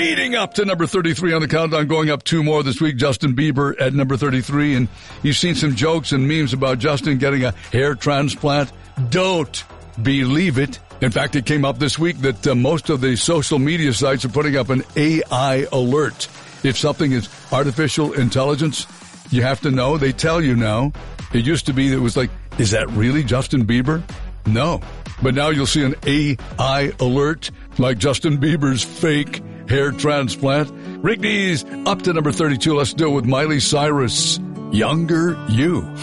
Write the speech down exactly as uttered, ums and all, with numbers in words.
speeding up to number thirty-three on the countdown, going up two more this week. Justin Bieber at number thirty-three. And you've seen some jokes and memes about Justin getting a hair transplant. Don't believe it. In fact, it came up this week that uh, most of the social media sites are putting up an A I alert. If something is artificial intelligence, you have to know. They tell you now. It used to be that it was like, is that really Justin Bieber? No. But now you'll see an A I alert like Justin Bieber's fake hair transplant. Rigby's up to number thirty-two. Let's deal with Miley Cyrus. Younger You.